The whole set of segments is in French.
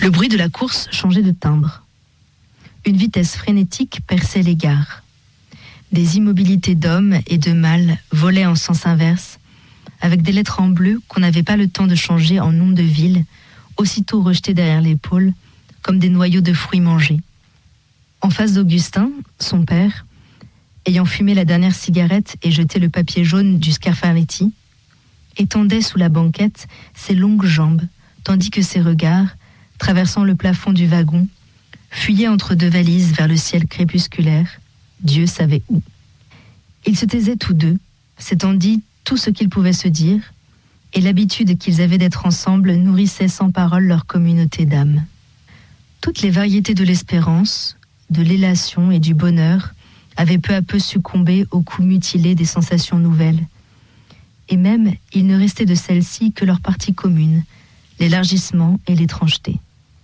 Le bruit de la course changeait de timbre. Une vitesse frénétique perçait les gares. Des immobilités d'hommes et de mâles volaient en sens inverse, avec des lettres en bleu qu'on n'avait pas le temps de changer en noms de villes, aussitôt rejetées derrière l'épaule, comme des noyaux de fruits mangés. En face d'Augustin, son père, ayant fumé la dernière cigarette et jeté le papier jaune du Schiafaretti, étendait sous la banquette ses longues jambes, tandis que ses regards, traversant le plafond du wagon, fuyaient entre deux valises vers le ciel crépusculaire, Dieu savait où. Ils se taisaient tous deux, s'étant dit tout ce qu'ils pouvaient se dire, et l'habitude qu'ils avaient d'être ensemble nourrissait sans parole leur communauté d'âme. Toutes les variétés de l'espérance, de l'élation et du bonheur avaient peu à peu succombé au coup mutilé des sensations nouvelles. Et même, il ne restait de celles-ci que leur partie commune, l'élargissement et l'étrangeté.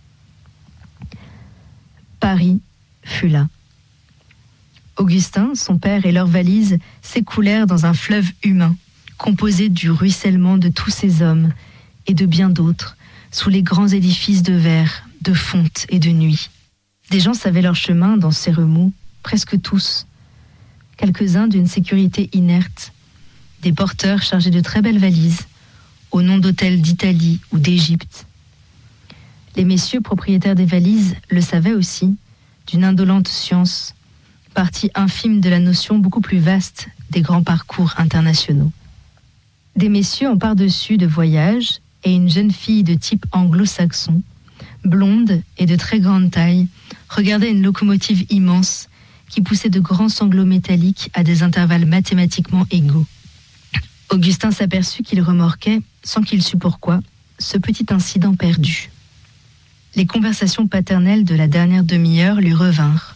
Paris fut là. Augustin, son père et leurs valises s'écoulèrent dans un fleuve humain, composé du ruissellement de tous ces hommes et de bien d'autres, sous les grands édifices de verre, de fonte et de nuit. Des gens savaient leur chemin dans ces remous, presque tous. Quelques-uns d'une sécurité inerte, des porteurs chargés de très belles valises, au nom d'hôtels d'Italie ou d'Égypte. Les messieurs propriétaires des valises le savaient aussi, d'une indolente science, partie infime de la notion beaucoup plus vaste des grands parcours internationaux. Des messieurs en par-dessus de voyage et une jeune fille de type anglo-saxon, blonde et de très grande taille, regardaient une locomotive immense qui poussait de grands sanglots métalliques à des intervalles mathématiquement égaux. Augustin s'aperçut qu'il remorquait, sans qu'il sût pourquoi, ce petit incident perdu. Les conversations paternelles de la dernière demi-heure lui revinrent.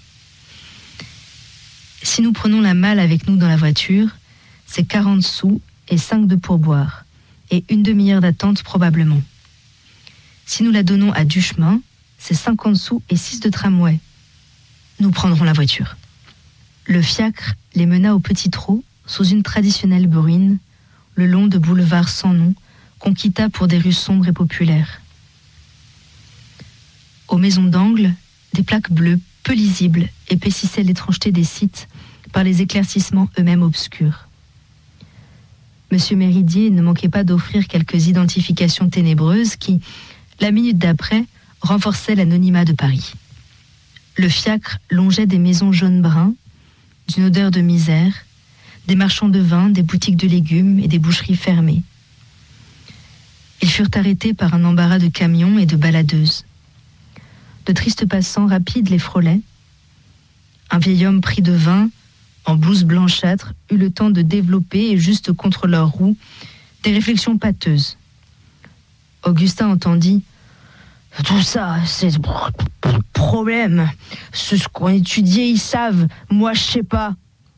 Si nous prenons la malle avec nous dans la voiture, c'est 40 sous et 5 de pourboire, et une demi-heure d'attente probablement. Si nous la donnons à Duchemin, c'est 50 sous et 6 de tramway. Nous prendrons la voiture. Le fiacre les mena au petit trot, sous une traditionnelle bruine, le long de boulevards sans nom, qu'on quitta pour des rues sombres et populaires. Aux maisons d'angle, des plaques bleues, peu lisibles, épaississaient l'étrangeté des sites par les éclaircissements eux-mêmes obscurs. Monsieur Méridier ne manquait pas d'offrir quelques identifications ténébreuses qui, la minute d'après, renforçaient l'anonymat de Paris. Le fiacre longeait des maisons jaune-brun, d'une odeur de misère, des marchands de vin, des boutiques de légumes et des boucheries fermées. Ils furent arrêtés par un embarras de camions et de baladeuses. De tristes passants rapides les frôlaient. Un vieil homme pris de vin, en blouse blanchâtre, eut le temps de développer, et juste contre leurs roues, des réflexions pâteuses. Augustin entendit « Tout ça, c'est problème. Ce qu'on étudiait, ils savent. Moi, je sais pas. »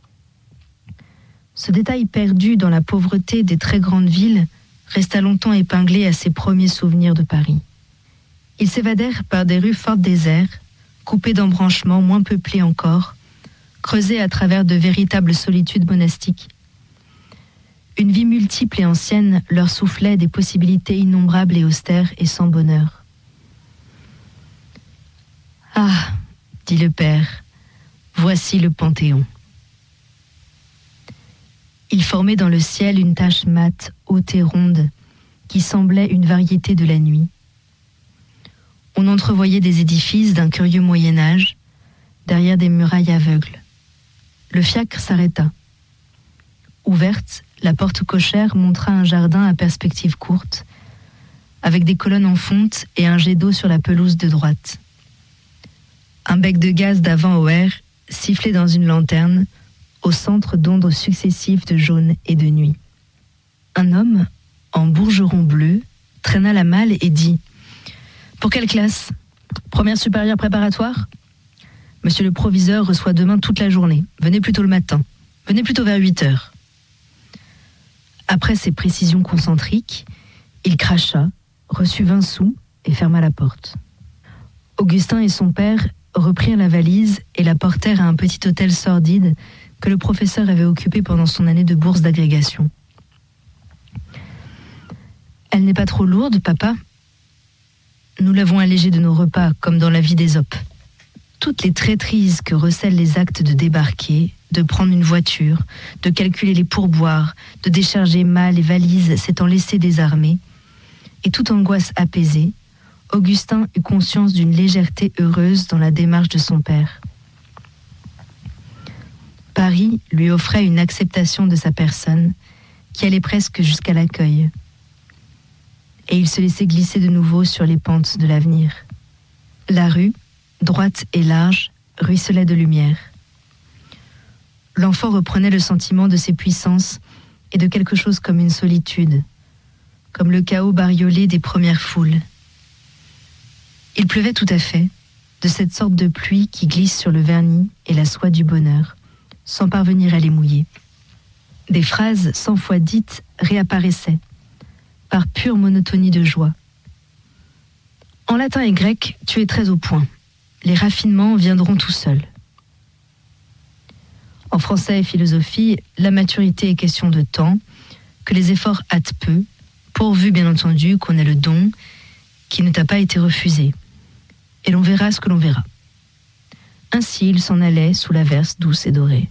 Ce détail perdu dans la pauvreté des très grandes villes resta longtemps épinglé à ses premiers souvenirs de Paris. Ils s'évadèrent par des rues fort désertes, coupées d'embranchements moins peuplés encore, creusées à travers de véritables solitudes monastiques. Une vie multiple et ancienne leur soufflait des possibilités innombrables et austères et sans bonheur. « Ah, dit le père, voici le Panthéon. » Il formait dans le ciel une tache mate, haute et ronde, qui semblait une variété de la nuit. On entrevoyait des édifices d'un curieux Moyen-Âge, derrière des murailles aveugles. Le fiacre s'arrêta. Ouverte, la porte cochère montra un jardin à perspective courte, avec des colonnes en fonte et un jet d'eau sur la pelouse de droite. Un bec de gaz d'avant au air sifflait dans une lanterne, au centre d'ondes successives de jaune et de nuit. Un homme, en bourgeron bleu, traîna la malle et dit « Pour quelle classe ? Première supérieure préparatoire ? Monsieur le proviseur reçoit demain toute la journée. Venez plutôt le matin. Venez plutôt vers 8 heures. » Après ces précisions concentriques, il cracha, reçut 20 sous et ferma la porte. Augustin et son père reprirent la valise et la portèrent à un petit hôtel sordide que le professeur avait occupé pendant son année de bourse d'agrégation. « Elle n'est pas trop lourde, papa ? nous l'avons allégé de nos repas, comme dans la vie d'Ésope. Toutes les traîtrises que recèlent les actes de débarquer, de prendre une voiture, de calculer les pourboires, de décharger mal les valises s'étant laissées désarmées, et toute angoisse apaisée, Augustin eut conscience d'une légèreté heureuse dans la démarche de son père. Paris lui offrait une acceptation de sa personne qui allait presque jusqu'à l'accueil. Et il se laissait glisser de nouveau sur les pentes de l'avenir. La rue, droite et large, ruisselait de lumière. L'enfant reprenait le sentiment de ses puissances et de quelque chose comme une solitude, comme le chaos bariolé des premières foules. Il pleuvait tout à fait, de cette sorte de pluie qui glisse sur le vernis et la soie du bonheur, sans parvenir à les mouiller. Des phrases 100 fois dites réapparaissaient, par pure monotonie de joie. En latin et grec, tu es très au point. Les raffinements viendront tout seuls. En français et philosophie, la maturité est question de temps, que les efforts hâtent peu, pourvu bien entendu qu'on ait le don qui ne t'a pas été refusé. Et l'on verra ce que l'on verra. Ainsi il s'en allait sous l'averse douce et dorée.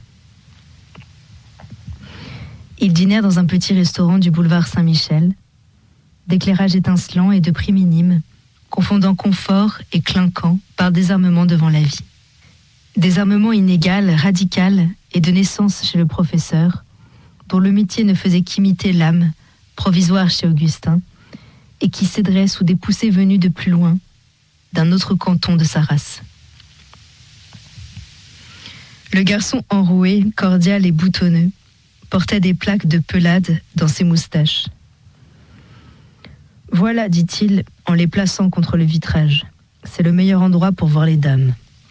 Ils dînèrent dans un petit restaurant du boulevard Saint-Michel, d'éclairage étincelant et de prix minime, confondant confort et clinquant par désarmement devant la vie. Désarmement inégal, radical et de naissance chez le professeur, dont le métier ne faisait qu'imiter l'âme, provisoire chez Augustin, et qui céderait sous des poussées venues de plus loin, d'un autre canton de sa race. Le garçon enroué, cordial et boutonneux, portait des plaques de pelade dans ses moustaches. « Voilà, dit-il, en les plaçant contre le vitrage. C'est le meilleur endroit pour voir les dames. »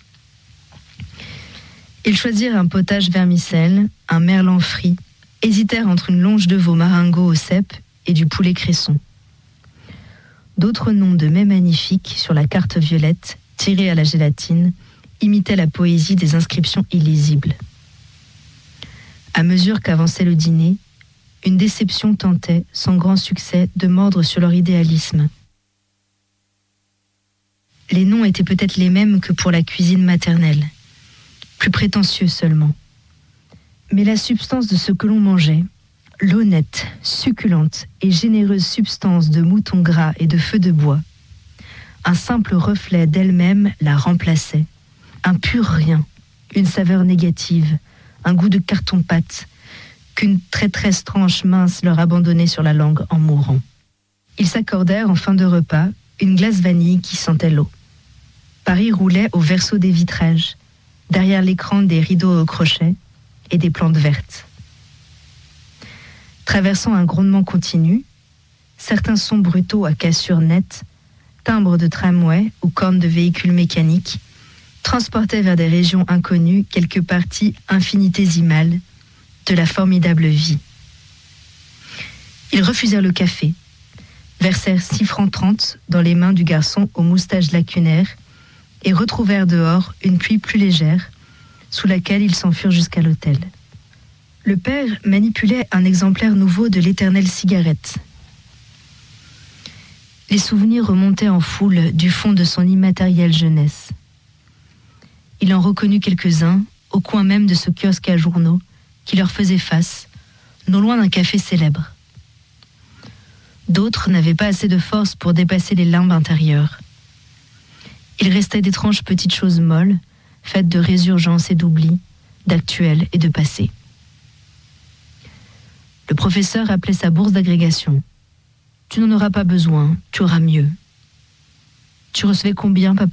Ils choisirent un potage vermicelle, un merlan frit, hésitèrent entre une longe de veau maringot au cèpe et du poulet cresson. D'autres noms de mets magnifiques sur la carte violette, tirée à la gélatine, imitaient la poésie des inscriptions illisibles. À mesure qu'avançait le dîner, une déception tentait, sans grand succès, de mordre sur leur idéalisme. Les noms étaient peut-être les mêmes que pour la cuisine maternelle, plus prétentieux seulement. Mais la substance de ce que l'on mangeait, l'honnête, succulente et généreuse substance de mouton gras et de feu de bois, un simple reflet d'elle-même la remplaçait. Un pur rien, une saveur négative, un goût de carton-pâte, qu'une traîtresse tranche mince leur abandonnait sur la langue en mourant. Ils s'accordèrent en fin de repas une glace vanille qui sentait l'eau. Paris roulait au verso des vitrages, derrière l'écran des rideaux au crochet et des plantes vertes. Traversant un grondement continu, certains sons brutaux à cassure nette, timbres de tramway ou cornes de véhicules mécaniques, transportaient vers des régions inconnues quelques parties infinitésimales de la formidable vie. Ils refusèrent le café, versèrent 6 francs 30 dans les mains du garçon aux moustaches lacunaires et retrouvèrent dehors une pluie plus légère, sous laquelle ils s'enfurent jusqu'à l'hôtel. Le père manipulait un exemplaire nouveau de l'éternelle cigarette. Les souvenirs remontaient en foule du fond de son immatérielle jeunesse. Il en reconnut quelques-uns, au coin même de ce kiosque à journaux, qui leur faisait face, non loin d'un café célèbre. D'autres n'avaient pas assez de force pour dépasser les limbes intérieures. Il restait d'étranges petites choses molles, faites de résurgence et d'oubli, d'actuel et de passé. Le professeur appelait sa bourse d'agrégation. « Tu n'en auras pas besoin, tu auras mieux. »« Tu recevais combien, papa ?»«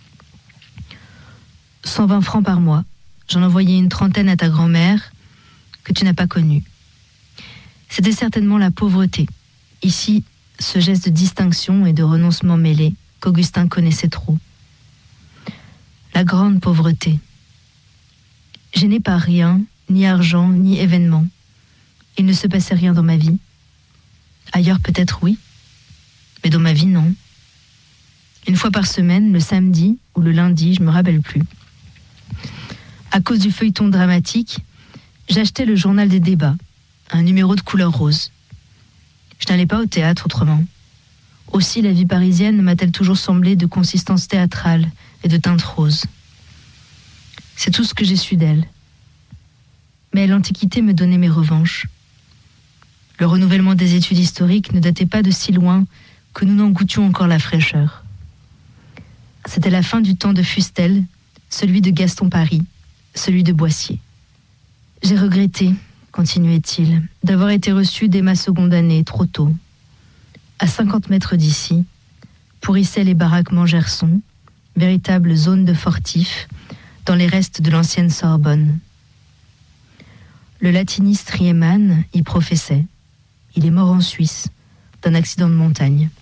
120 francs par mois. J'en envoyais une trentaine à ta grand-mère, que tu n'as pas connue. C'était certainement la pauvreté. Ici, ce geste de distinction et de renoncement mêlé qu'Augustin connaissait trop. La grande pauvreté. Je n'ai pas rien, ni argent, ni événement. Il ne se passait rien dans ma vie. Ailleurs peut-être oui, mais dans ma vie non. Une fois par semaine, le samedi ou le lundi, je me rappelle plus. À cause du feuilleton dramatique, j'achetais le journal des débats, un numéro de couleur rose. Je n'allais pas au théâtre autrement. Aussi la vie parisienne m'a-t-elle toujours semblé de consistance théâtrale et de teinte rose. C'est tout ce que j'ai su d'elle. Mais l'Antiquité me donnait mes revanches. Le renouvellement des études historiques ne datait pas de si loin que nous n'en goûtions encore la fraîcheur. C'était la fin du temps de Fustel, celui de Gaston Paris, celui de Boissier. J'ai regretté, continuait-il, d'avoir été reçu dès ma seconde année, trop tôt. À 50 mètres d'ici, pourrissaient les baraquements Gerson, véritable zone de fortifs, dans les restes de l'ancienne Sorbonne. Le latiniste Riemann y professait. Il est mort en Suisse, d'un accident de montagne.